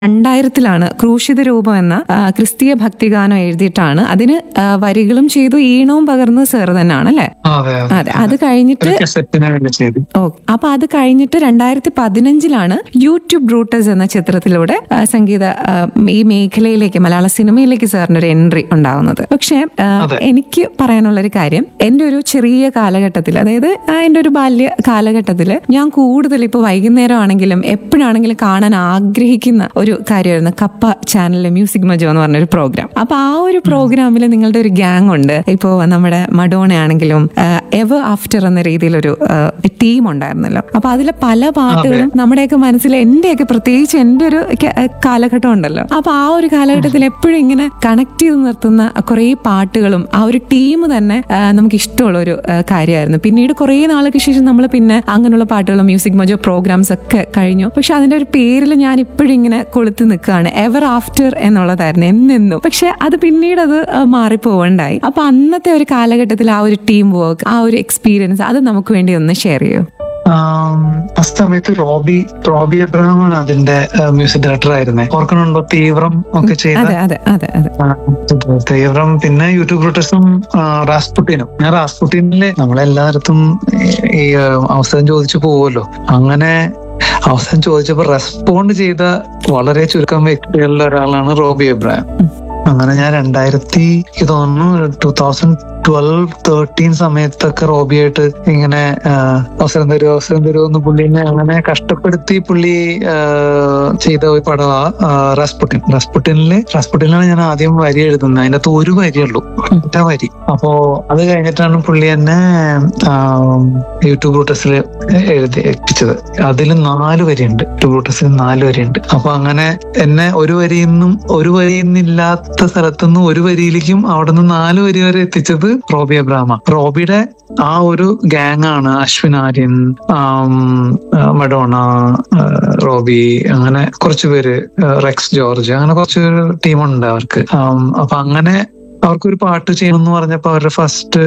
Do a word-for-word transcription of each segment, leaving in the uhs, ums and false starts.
രണ്ടായിരത്തിലാണ് ക്രൂശിത രൂപം എന്ന ആ, ക്രിസ്തീയ ഭക്തിഗാനം എഴുതിയിട്ടാണ്. അതിന് ആ, വരികളും ചെയ്തു, ഈണവും പകർന്നത് സാർ തന്നെയാണ് അല്ലെ? അതെ അതെ. അത് കഴിഞ്ഞിട്ട് ഒരു കസറ്റിന് വേണ്ടി ചെയ്തു. ഓ അപ്പൊ അത് കഴിഞ്ഞിട്ട് രണ്ടായിരത്തി പതിനഞ്ചിലാണ് യൂട്യൂബ് റൂട്ടേഴ്സ് എന്ന ചിത്രത്തിലൂടെ ആ, സംഗീത ആ, ഈ മേഖലയിലേക്ക്, മലയാള സിനിമയിലേക്ക് സാറിന് ഒരു എൻട്രി ഉണ്ടാവുന്നത്. പക്ഷെ ആ, അതെ. എനിക്ക് പറയാനുള്ള ഒരു കാര്യം, എന്റെ ഒരു ചെറിയ കാലഘട്ടത്തിൽ, അതായത് ആ, എന്റെ ഒരു ബാല്യ കാലഘട്ടത്തിൽ ഞാൻ കൂടുതൽ ഇപ്പൊ വൈകുന്നേരം ആണെങ്കിലും എപ്പോഴാണെങ്കിലും കാണാൻ ആഗ്രഹിക്കുന്ന ഒരു കാര്യമായിരുന്നു കപ്പ ചാനലിലെ മ്യൂസിക് മജോ എന്ന് പറഞ്ഞൊരു പ്രോഗ്രാം. അപ്പൊ ആ ഒരു പ്രോഗ്രാമിൽ നിങ്ങളുടെ ഒരു ഗ്യാങ് ഉണ്ട്. ഇപ്പോ നമ്മുടെ മഡോണ ആണെങ്കിലും എവർ ആഫ്റ്റർ എന്ന രീതിയിലൊരു ടീം ഉണ്ടായിരുന്നല്ലോ. അപ്പൊ അതിലെ പല പാട്ടുകളും നമ്മുടെയൊക്കെ മനസ്സിൽ, എന്റെയൊക്കെ പ്രത്യേകിച്ച് എന്റെ ഒരു ക- കാലഘട്ടം ഉണ്ടല്ലോ. അപ്പൊ ആ ഒരു കാലഘട്ടത്തിൽ എപ്പോഴും ഇങ്ങനെ കണക്ട് ചെയ്ത് നിർത്തുന്ന കുറെ പാട്ടുകളും ആ ഒരു ടീം തന്നെ ആ, നമുക്ക് ഇഷ്ടമുള്ള ഒരു ആ, കാര്യമായിരുന്നു. പിന്നീട് കുറെ നാൾക്ക് ശേഷം നമ്മൾ പിന്നെ അങ്ങനെയുള്ള പാട്ടുകളും മ്യൂസിക് മജോ പ്രോഗ്രാംസ് ഒക്കെ കഴിഞ്ഞു. പക്ഷെ അതിന്റെ ഒരു പേരിൽ ഞാൻ ഇപ്പോഴും ഇങ്ങനെ കൊളുത്തി നിൽക്കുകയാണ്. എവർ ആഫ്റ്റർ എന്നുള്ളതായിരുന്നു എന്നെന്നും. പക്ഷെ അത് പിന്നീട് അത് ആ, മാറിപ്പോവണ്ടായി. അപ്പൊ അന്നത്തെ ഒരു കാലഘട്ടത്തിൽ ആ ഒരു ടീം വർക്ക്, ആ ഒരു എക്സ്പീരിയൻസ്, അത് നമുക്ക് വേണ്ടി ഒന്ന് ഷെയർ ചെയ്യൂ. ആം, ആ സമയത്ത് റോബി റോബി എബ്രഹാമാണ് അതിന്റെ മ്യൂസിക് ഡയറക്ടർ ആയിരുന്നേ. ഓർക്കണുണ്ടോ? തീവ്രം ഒക്കെ ചെയ്ത അതെ അതെ അതെ അതെ ആ, തീവ്രം, പിന്നെ യൂട്യൂബ് റൂട്ടേഴ്സും റാസ്പുട്ടിനും. ഞാൻ റാസ്പുട്ടിനിലെ നമ്മളെല്ലായിടത്തും ഈ- ഈ ആ, അവസരം ചോദിച്ചു പോവുമല്ലോ. അങ്ങനെ അവസരം ചോദിച്ചപ്പോ റെസ്പോണ്ട് ചെയ്ത വളരെ ചുരുക്കം വ്യക്തികളിൽ ഒരാളാണ് റോബി എബ്രഹാം. അങ്ങനെ ഞാൻ രണ്ടായിരത്തി എനിക്ക് തോന്നുന്നു ടൂ തൗസൻഡ് ട്വൽവ് തേർട്ടീൻ സമയത്തൊക്കെ റോബിയായിട്ട് ഇങ്ങനെ ആ, അവസരം തരുമോ അവസരം തരുമോ എന്ന് പുള്ളിനെ അങ്ങനെ കഷ്ടപ്പെടുത്തി പുള്ളി ആ, ചെയ്ത ഒരു പടമാ റസ്പുട്ടിൻ. റസ്പുട്ടിനില് റസ്പുട്ടിനിലാണ് ഞാൻ ആദ്യം വരി എഴുതുന്നത്. അതിന്റെ അകത്ത് ഒരു വരിയുള്ളൂ, ഒറ്റ വരി. അപ്പോ അത് കഴിഞ്ഞിട്ടാണ് പുള്ളി എന്നെ ആ, യൂട്യൂബ് റൂട്ടേഴ്സിൽ എഴുതി എത്തിച്ചത്. അതിൽ നാല് വരിയുണ്ട്, യൂട്യൂബ് റൂട്ടേഴ്സിൽ നാല് വരിയുണ്ട്. അപ്പൊ അങ്ങനെ എന്നെ ഒരു വരിയിൽ നിന്നും ഒരു വരിയിൽ നിന്നില്ലാത്ത സ്ഥലത്തുനിന്ന് ഒരു വരിയിലേക്കും അവിടെ നിന്ന് നാല് വരി വരെ എത്തിച്ചത് റോബി എബ്രഹാമ. റോബിയുടെ ആ ഒരു ഗ്യാങ് ആണ് അശ്വിൻ ആര്യൻ, ആം, ആ, മഡോണ, ആ, റോബി, അങ്ങനെ കുറച്ച് പേര്, ആ, റെക്സ് ജോർജ്, അങ്ങനെ കുറച്ച് ടീമുണ്ട് അവർക്ക്. ആം, അപ്പൊ അങ്ങനെ അവർക്കൊരു പാട്ട് ചെയ്യണമെന്ന് പറഞ്ഞപ്പോ അവരുടെ ഫസ്റ്റ്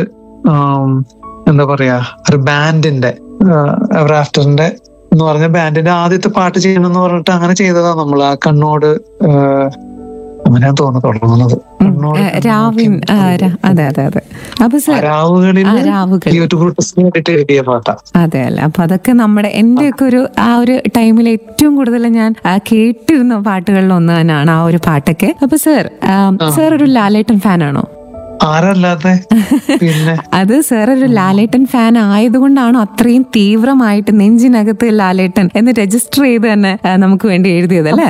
എന്താ പറയാ ഒരു ബാൻഡിന്റെ എവർ ആഫ്റ്ററിന്റെ എന്ന് പറഞ്ഞ ബാൻഡിന്റെ ആദ്യത്തെ പാട്ട് ചെയ്യണമെന്ന് പറഞ്ഞിട്ട് അങ്ങനെ ചെയ്തതാ നമ്മൾ. ആ കണ്ണോട് ആ, അങ്ങനെ തോന്നുന്നു തുടങ്ങുന്നത്. കണ്ണോട് ഏ, രാവിൻ ആ, ര- അതെ അതെ അതെ. അപ്പൊ സാർ രാവുകളിൽ ആ, രാവുകൾ. യൂട്യൂബ് റൂട്ടേഴ്സിന് വേണ്ടിട്ട് എഴുതിയ പാട്ടാ. അതെ അല്ല. അപ്പൊ അതൊക്കെ നമ്മുടെ എന്റെയൊക്കെ ഒരു ആ ഒരു ടൈമിൽ ഏറ്റവും കൂടുതൽ ഞാൻ ആ, കേട്ടിരുന്ന പാട്ടുകളിൽ ഒന്ന് തന്നെയാണ് ആ ഒരു പാട്ടൊക്കെ. അപ്പൊ സാർ സാർ ഒരു ലാലേട്ടൻ ഫാനാണോ? ആരല്ലാതെ പിന്നെ അത് സാർ ഒരു ലാലേട്ടൻ ഫാൻ ആയതുകൊണ്ടാണോ അത്രയും തീവ്രമായിട്ട് നെഞ്ചിനകത്ത് ലാലേട്ടൻ എന്ന് രജിസ്റ്റർ ചെയ്ത് തന്നെ ആ, നമുക്ക് വേണ്ടി എഴുതിയത് അല്ലേ?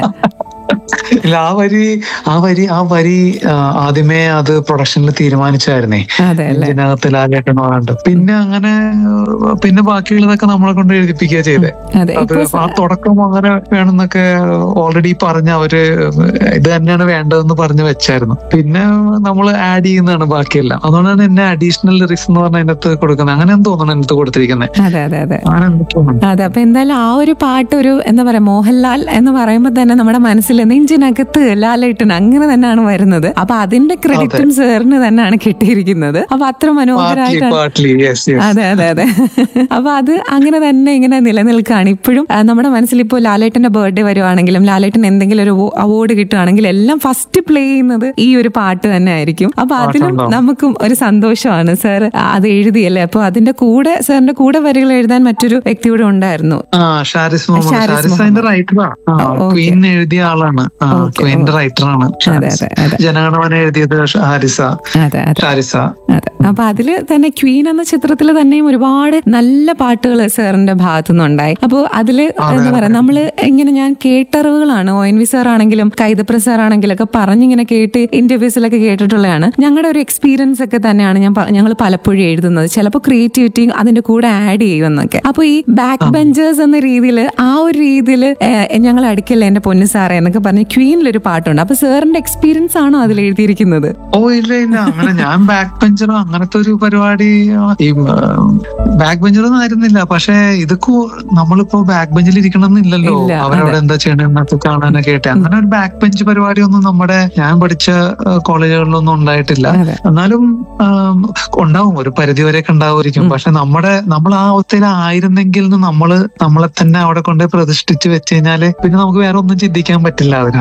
ഇല്ല, ആ വരി ആ വരി ആ വരി ആ, ആദ്യമേ അത് പ്രൊഡക്ഷനിൽ തീരുമാനിച്ചായിരുന്നേ, അതെ അല്ലേ? ഇതിനകത്ത് ലാലേട്ടൻ വേണ്ട. പിന്നെ അങ്ങനെ ആ, പിന്നെ ബാക്കിയുള്ളതൊക്കെ നമ്മളെ കൊണ്ട് എഴുതിപ്പിക്കുക ചെയ്തേ. അതെ. അത് ഇപ്പൊ ആ തുടക്കം അങ്ങനെ വേണമെന്നൊക്കെ ഓൾറെഡി പറഞ്ഞ അവര് ഇത് തന്നെയാണ് വേണ്ടതെന്ന് പറഞ്ഞു വെച്ചായിരുന്നു. പിന്നെ നമ്മൾ ആഡ് ചെയ്യുന്നതാണ് ബാക്കിയെല്ലാം. അതുകൊണ്ടാണ് എന്നെ അഡീഷണൽ ലിറിക്സ് എന്ന് പറഞ്ഞ അതിനകത്ത് കൊടുക്കുന്നത്. അങ്ങനെ തോന്നണം അതിനകത്ത് കൊടുത്തിരിക്കുന്നത്. അതെ അതെ അതെ അങ്ങനെ എന്തൊക്കെയാണ്. അതെ. അപ്പൊ എന്തായാലും ആ ഒരു പാട്ട്, ഒരു എന്താ പറയാ, മോഹൻലാൽ എന്ന് പറയുമ്പോൾ തന്നെ നമ്മുടെ മനസ്സിൽ നെഞ്ചിനകത്ത് ലാലേട്ടൻ അങ്ങനെ തന്നെയാണ് വരുന്നത്. അപ്പൊ അതിന്റെ ക്രെഡിറ്റും സാറിന് തന്നെയാണ് കിട്ടിയിരിക്കുന്നത്. അപ്പൊ അത്ര പാർട്ട്ലി മനോഹരമായിട്ടാണ്. Partly yes yes. അതെ അതെ അതെ. അപ്പൊ അത് അങ്ങനെ തന്നെ ഇങ്ങനെ നിലനിൽക്കുകയാണ് ഇപ്പോഴും. ആ, നമ്മുടെ മനസ്സിൽ ഇപ്പോൾ ലാലേട്ടന്റെ ബർത്ത്ഡേ വരുവാണെങ്കിലും ലാലേട്ടൻ എന്തെങ്കിലും ഒരു അവാർഡ് കിട്ടുകയാണെങ്കിലും എല്ലാം ഫസ്റ്റ് പ്ലേ ചെയ്യുന്നത് ഈ ഒരു പാട്ട് തന്നെ ആയിരിക്കും. അപ്പൊ അതിലും പാട്ടുണ്ടാവും. നമുക്കും ഒരു സന്തോഷമാണ്. സാർ അത് എഴുതിയല്ലേ. അപ്പൊ അതിന്റെ കൂടെ, സാറിന്റെ കൂടെ വരികൾ എഴുതാൻ മറ്റൊരു വ്യക്തി കൂടെ ഉണ്ടായിരുന്നു. ആ ഷാരിസ് മുഹമ്മദ്. ഷാരിസ് ഷാരിസ് അതിന്റെ റൈറ്ററാ. ഓക്കേ. ക്വീൻ എഴുതിയ ആളാണ്. ഓക്കേ. ക്വീന്റെ റൈറ്ററാണ് അതെ അതെ അതെ ജനഗണമന എഴുതിയത് ഹാരിസ അതെ അതെ ഷാരിസ. അതെ. അപ്പൊ അതില് തന്നെ ക്വീൻ എന്ന ചിത്രത്തിൽ തന്നെയും ഒരുപാട് നല്ല പാട്ടുകൾ സാറിന്റെ ഭാഗത്തു നിന്നുണ്ടായി. അപ്പൊ അതില് എന്താ പറയാ, നമ്മള് ഇങ്ങനെ ഞാൻ കേട്ടറിവുകളാണ്. ഒ എൻ വി സാർ ആണെങ്കിലും കൈതപ്ര സാർ ആണെങ്കിലും ഒക്കെ പറഞ്ഞിങ്ങനെ കേട്ട് ഇന്റർവ്യൂസിലൊക്കെ കേട്ടിട്ടുള്ളതാണ്. ഞങ്ങളുടെ ഒരു എക്സ്പീരിയൻസ് ഒക്കെ തന്നെയാണ് ഞാൻ ഞങ്ങൾ പലപ്പോഴും എഴുതുന്നത്. ചിലപ്പോൾ ക്രിയേറ്റിവിറ്റി അതിന്റെ കൂടെ ആഡ് ചെയ്യുമെന്നൊക്കെ. അപ്പൊ ഈ ബാക്ക് ബെഞ്ചേഴ്സ് എന്ന രീതിയിൽ, ആ ഒരു രീതിയിൽ ഞങ്ങൾ അടുക്കല്ലേ എന്റെ പൊന്നു സാറേ എന്നൊക്കെ പറഞ്ഞ് ക്വീനിലൊരു പാട്ടുണ്ട്. അപ്പൊ സാറിന്റെ എക്സ്പീരിയൻസ് ആണോ അതിൽ എഴുതിയിരിക്കുന്നത്? ഓ ഇല്ല ഇല്ല, അങ്ങനെ ഞാൻ ബാക്ക് ബെഞ്ചറോ അങ്ങനത്തെ ഒരു പരിപാടി ഈ ബാക്ക് ബെഞ്ചറൊന്നും ആയിരുന്നില്ല. പക്ഷെ ഇതൊക്കെ നമ്മളിപ്പോ ബാക്ക് ബെഞ്ചിൽ ഇരിക്കണമെന്നില്ലല്ലോ. ഇല്ല, അവരവിടെ എന്താ ചെയ്യണമെന്നൊക്കെ കാണാനൊക്കെ ആയിട്ട് അങ്ങനെ ഒരു ബാക്ക് ബെഞ്ച് പരിപാടിയൊന്നും നമ്മുടെ ഞാൻ പഠിച്ച കോളേജുകളിലൊന്നും ഉണ്ടായിട്ടില്ല. അതെ. എന്നാലും ആം, ഉണ്ടാവും, ഒരു പരിധി വരെയൊക്കെ ഉണ്ടാവുമായിരിക്കും. പക്ഷെ നമ്മുടെ നമ്മൾ ആ അവസ്ഥയിലായിരുന്നെങ്കിൽ നമ്മള് നമ്മളെ തന്നെ അവിടെ കൊണ്ട് പ്രതിഷ്ഠിച്ച് വെച്ച് കഴിഞ്ഞാല് പിന്നെ നമുക്ക് വേറെ ഒന്നും ചിന്തിക്കാൻ പറ്റില്ല. അതിന്